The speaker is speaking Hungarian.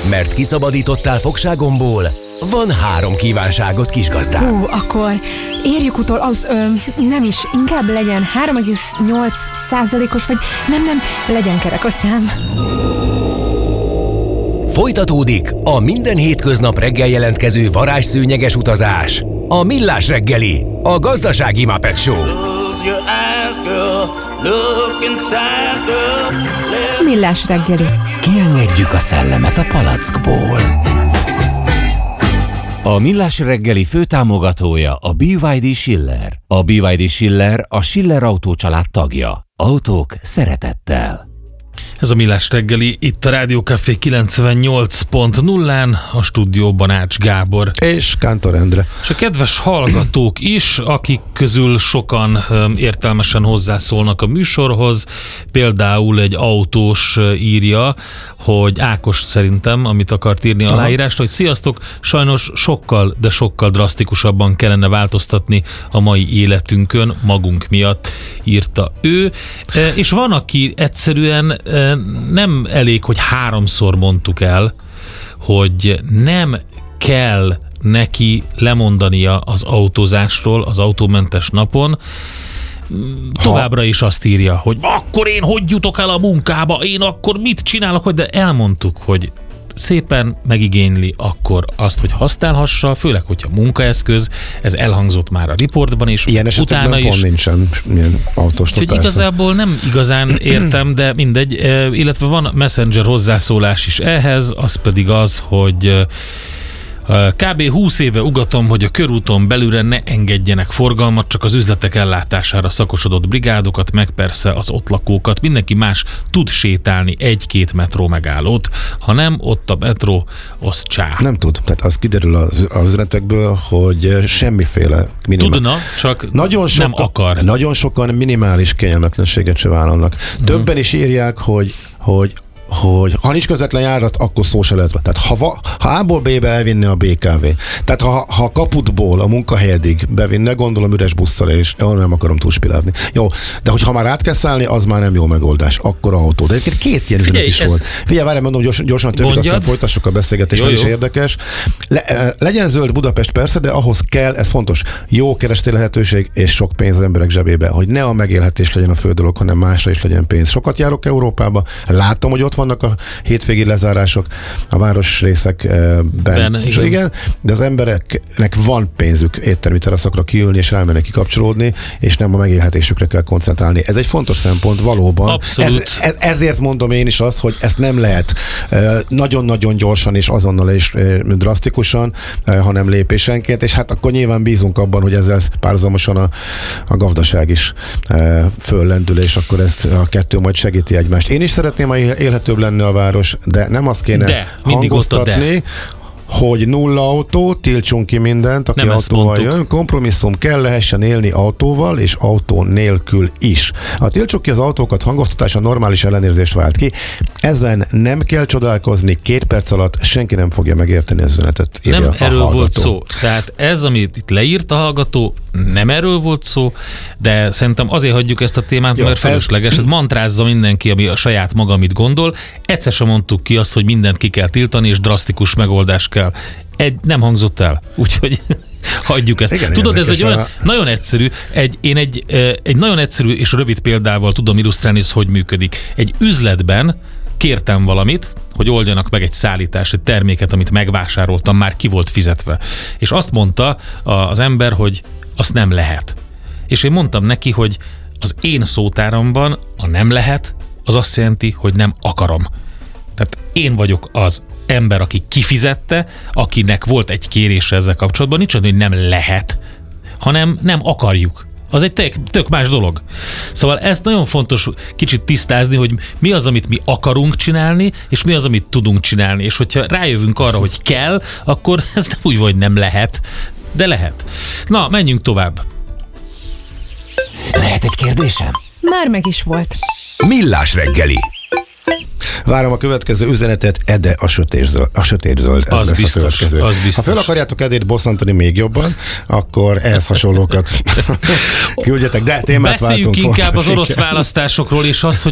Mert kiszabadítottál fogságomból, van 3 kívánságod, kisgazdám. Akkor érjük utol, nem is, inkább legyen 3,8%-os, vagy nem, legyen kerek a szám. Folytatódik a minden hétköznap reggel jelentkező varázsszőnyeges utazás. A Millás reggeli, a gazdasági Muppet Show. Millás reggeli. Kiengedjük a szellemet a palackból. A Millás reggeli főtámogatója a BYD Schiller. A BYD Schiller a Schiller Autó család tagja. Autók szeretettel. Ez a Millás reggeli, itt a Rádió Café 98.0-án, a stúdióban Ács Gábor. És Kántor Endre. És a kedves hallgatók is, akik közül sokan értelmesen hozzászólnak a műsorhoz. Például egy autós írja, hogy Ákos szerintem, amit akart írni a aláírást, hogy sziasztok, sajnos sokkal, de sokkal drasztikusabban kellene változtatni a mai életünkön, magunk miatt, írta ő. És van, aki egyszerűen nem elég, hogy 3-szor mondtuk el, hogy nem kell neki lemondania az autózásról az autómentes napon. Továbbra is azt írja, hogy akkor én hogy jutok el a munkába, én akkor mit csinálok, de elmondtuk, hogy szépen megigényli akkor azt, hogy használhassa, főleg, hogyha munkaeszköz, ez elhangzott már a riportban is, ilyen utána is. Pont nincsen ilyen autós. Igazából nem igazán értem, de mindegy, illetve van Messenger hozzászólás is ehhez, az pedig az, hogy kb. 20 éve ugatom, hogy a körúton belülre ne engedjenek forgalmat, csak az üzletek ellátására szakosodott brigádokat, meg persze az ott lakókat. Mindenki más tud sétálni 1-2 metró megállót, ha nem, ott a metró, az csá. Nem tud. Tehát az kiderül az üzletekből, hogy semmiféle tudna, csak nagyon nem akar. Nagyon sokan minimális kényelmetlenséget se vállalnak. Többen is írják, hogy ha nincs közvetlen járat, akkor szó se lehet. Tehát ha A-ból B-be elvinne a BKV, tehát ha a kaputból a munkahelyedig bevinne, gondolom üres busszal, és nem akarom túlspilázni. Jó, de hogyha már át kell szállni, az már nem jó megoldás. Akkor autó. De egyébként 2 ilyen üzenet is volt. Figyelj, várjál, mondom gyorsan többit, aztán folytassuk a beszélgetést, ez is érdekes. Legyen zöld Budapest persze, de ahhoz kell, ez fontos, jó keresti lehetőség és sok pénz az emberek zsebébe, hogy ne a megélhetés legyen a fő dolog, hanem másra is legyen pénz. Sokat járok Európába, látom, hogy ott vannak a hétvégi lezárások a városrészekben. Igen, de az embereknek van pénzük éttermi teraszokra kiülni és elmenni kikapcsolódni, és nem a megélhetésükre kell koncentrálni. Ez egy fontos szempont valóban. Abszolút. Ezért mondom én is azt, hogy ezt nem lehet nagyon-nagyon gyorsan és azonnal és drasztikusan, hanem lépésenként, és hát akkor nyilván bízunk abban, hogy ezzel párhuzamosan a gazdaság is föllendül, és akkor ezt a kettő majd segíti egymást. Én is szeretném, ha élhetőbb lenne a város, de nem azt kéne hangoztatni, hogy 0 autó, tiltsunk ki mindent, aki autóval jön. Kompromisszum, kell lehessen élni autóval és autó nélkül is. Ha tiltsuk ki az autókat, hangoztatása normális ellenérzést vált ki. Ezen nem kell csodálkozni, 2 perc alatt senki nem fogja megérteni az üzenetet. Nem erről volt szó. Tehát ez, amit itt leírt a hallgató, nem erről volt szó, de szerintem azért hagyjuk ezt a témát, mert felesleges. Mantrázza mindenki, ami a saját maga, amit gondol. Egyszer sem mondtuk ki azt, hogy mindent ki kell tiltani, és drasztikus megoldás kell. Nem hangzott el. Úgyhogy hagyjuk ezt. Igen, tudod, ez egy olyan nagyon egyszerű, én egy nagyon egyszerű és rövid példával tudom illusztrálni, hogy működik. Egy üzletben kértem valamit, hogy oldjanak meg egy szállítás, egy terméket, amit megvásároltam, már ki volt fizetve. És azt mondta az ember, hogy azt nem lehet. És én mondtam neki, hogy az én szótáramban a nem lehet, az azt jelenti, hogy nem akarom. Tehát én vagyok az ember, aki kifizette, akinek volt egy kérése ezzel kapcsolatban, nincs olyan, hogy nem lehet, hanem nem akarjuk. Az egy tök más dolog. Szóval ezt nagyon fontos kicsit tisztázni, hogy mi az, amit mi akarunk csinálni, és mi az, amit tudunk csinálni. És hogyha rájövünk arra, hogy kell, akkor ez nem úgy van, hogy nem lehet, de lehet. Na, menjünk tovább. Lehet egy kérdésem? Már meg is volt. Millás reggeli. Várom a következő üzenetet, Ede a sötétzöld. Ez az lesz biztos, a következő. az biztos. Ha fel akarjátok Edét bosszantani még jobban, akkor ehhez hasonlókat küldjetek, de témát beszéljünk váltunk. inkább az orosz választásokról, és azt, hogy